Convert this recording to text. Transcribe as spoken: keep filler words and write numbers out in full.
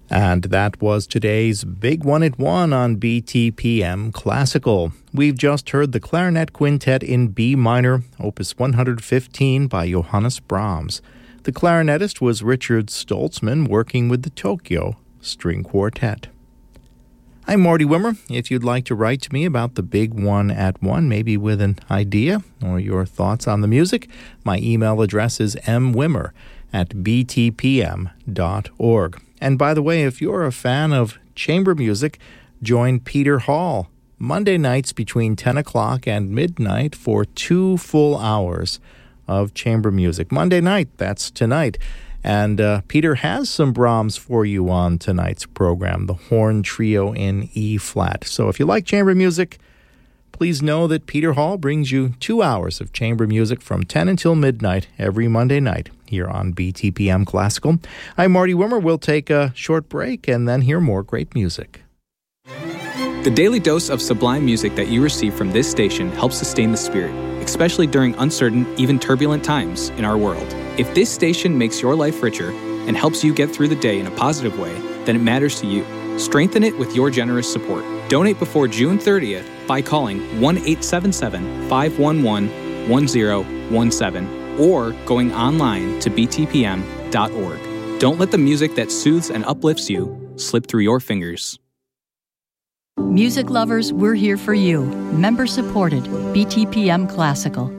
And that was today's Big One at One on B T P M Classical. We've just heard the Clarinet Quintet in B minor, Opus one hundred fifteen by Johannes Brahms. The clarinetist was Richard Stoltzman, working with the Tokyo String Quartet. I'm Marty Wimmer. If you'd like to write to me about the Big One at One, maybe with an idea or your thoughts on the music, my email address is m wimmer at b t p m dot org. And by the way, if you're a fan of chamber music, join Peter Hall Monday nights between ten o'clock and midnight for two full hours of chamber music. Monday night, that's tonight. And uh, Peter has some Brahms for you on tonight's program, the Horn Trio in E-flat. So if you like chamber music, please know that Peter Hall brings you two hours of chamber music from ten until midnight every Monday night here on B T P M Classical. I'm Marty Wimmer. We'll take a short break and then hear more great music. The daily dose of sublime music that you receive from this station helps sustain the spirit, especially during uncertain, even turbulent times in our world. If this station makes your life richer and helps you get through the day in a positive way, then it matters to you. Strengthen it with your generous support. Donate before June thirtieth by calling one eight seven seven, five one one, one zero one seven or going online to b t p m dot org. Don't let the music that soothes and uplifts you slip through your fingers. Music lovers, we're here for you. Member supported, B T P M Classical.